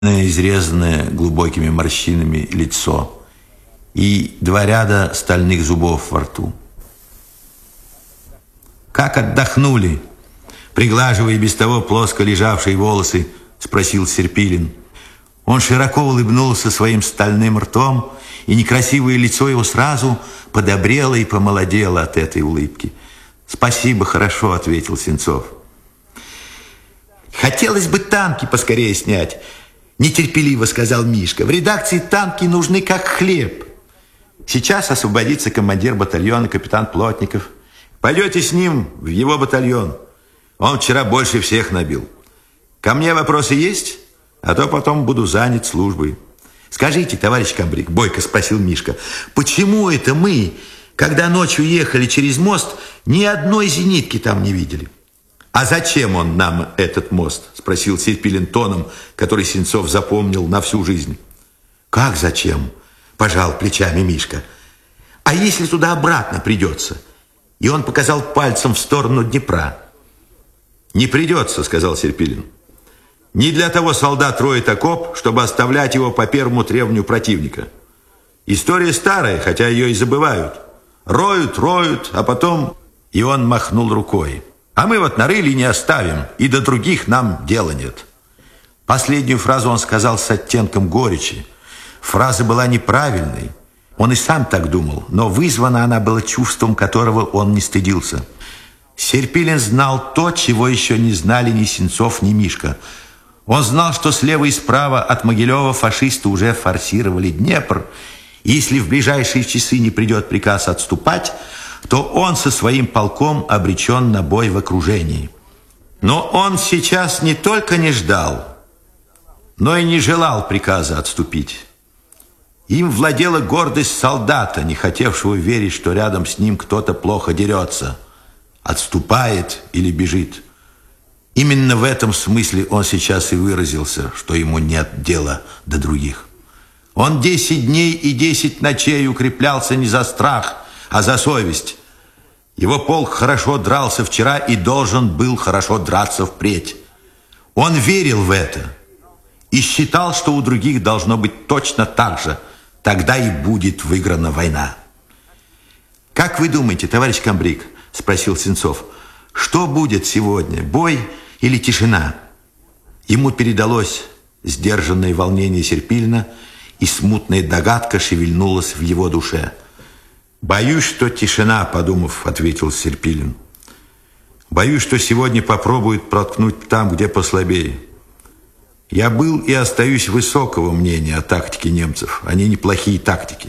изрезанное глубокими морщинами лицо и 2 ряда стальных зубов во рту. «Как отдохнули?» Приглаживая без того плоско лежавшие волосы, спросил Серпилин. Он широко улыбнулся своим стальным ртом, и некрасивое лицо его сразу подобрело и помолодело от этой улыбки. «Спасибо, хорошо», — ответил Сенцов. «Хотелось бы танки поскорее снять», — нетерпеливо сказал Мишка. «В редакции танки нужны как хлеб. Сейчас освободится командир батальона, капитан Плотников. Пойдете с ним в его батальон. Он вчера больше всех набил. Ко мне вопросы есть? А то потом буду занят службой». «Скажите, товарищ комбриг», — бойко спросил Мишка, «почему это мы, когда ночью ехали через мост, ни одной зенитки там не видели?» «А зачем он нам, этот мост?» — спросил Серпилин тоном, который Сенцов запомнил на всю жизнь. «Как зачем?» — пожал плечами Мишка. «А если туда обратно придется?» И он показал пальцем в сторону Днепра. «Не придется», — сказал Серпилин. «Не для того солдат роет окоп, чтобы оставлять его по первому требованию противника. История старая, хотя ее и забывают. Роют, а потом...» И он махнул рукой. «А мы вот нарыли не оставим, и до других нам дела нет». Последнюю фразу он сказал с оттенком горечи. Фраза была неправильной. Он и сам так думал, но вызвана она была чувством, которого он не стыдился. Серпилин знал то, чего еще не знали ни Сенцов, ни Мишка. Он знал, что слева и справа от Могилева фашисты уже форсировали Днепр, и если в ближайшие часы не придет приказ отступать, то он со своим полком обречен на бой в окружении. Но он сейчас не только не ждал, но и не желал приказа отступить. Им владела гордость солдата, не хотевшего верить, что рядом с ним кто-то плохо дерется, отступает или бежит. Именно в этом смысле он сейчас и выразился, что ему нет дела до других. Он 10 дней и 10 ночей укреплялся не за страх, а за совесть. Его полк хорошо дрался вчера и должен был хорошо драться впредь. Он верил в это и считал, что у других должно быть точно так же. Тогда и будет выиграна война. «Как вы думаете, товарищ комбриг?» — спросил Сенцов. «Что будет сегодня, бой или тишина?» Ему передалось сдержанное волнение Серпилина, и смутная догадка шевельнулась в его душе. «Боюсь, что тишина», — подумав, ответил Серпилин. «Боюсь, что сегодня попробуют проткнуть там, где послабее. Я был и остаюсь высокого мнения о тактике немцев. Они неплохие тактики».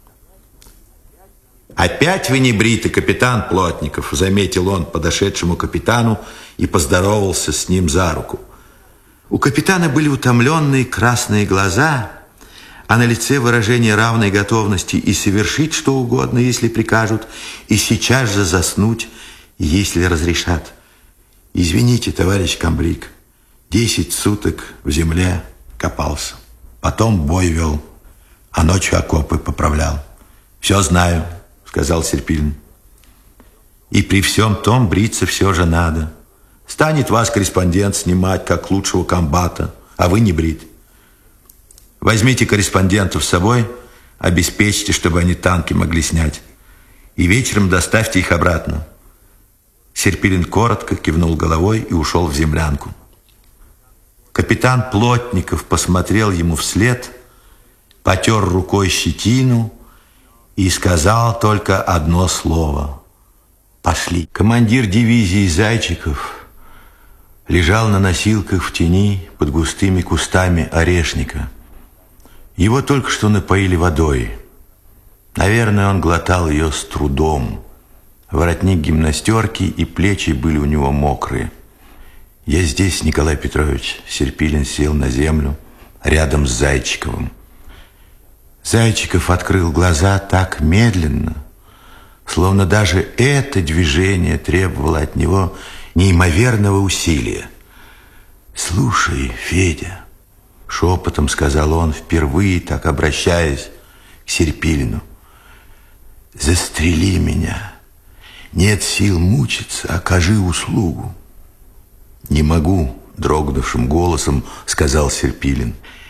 «Опять вы не бриты, капитан Плотников», — заметил он подошедшему капитану и поздоровался с ним за руку. У капитана были утомленные красные глаза, а на лице выражение равной готовности и совершить что угодно, если прикажут, и сейчас же заснуть, если разрешат. «Извините, товарищ комбриг, 10 суток в земле копался, потом бой вел, а ночью окопы поправлял». «Все знаю», — сказал Серпилин. «И при всем том бриться все же надо. Станет вас корреспондент снимать как лучшего комбата, а вы не брит. Возьмите корреспондентов с собой, обеспечьте, чтобы они танки могли снять, и вечером доставьте их обратно». Серпилин коротко кивнул головой и ушел в землянку. Капитан Плотников посмотрел ему вслед, потер рукой щетину и сказал только одно слово: «Пошли». Командир дивизии Зайчиков лежал на носилках в тени под густыми кустами орешника. Его только что напоили водой. Наверное, он глотал ее с трудом. Воротник гимнастерки и плечи были у него мокрые. «Я здесь, Николай Петрович». Серпилин сел на землю рядом с Зайчиковым. Зайчиков открыл глаза так медленно, словно даже это движение требовало от него неимоверного усилия. «Слушай, Федя», — шепотом сказал он, впервые так обращаясь к Серпилину, «застрели меня. Нет сил мучиться, окажи услугу». «Не могу», дрогнувшим голосом сказал Серпилин.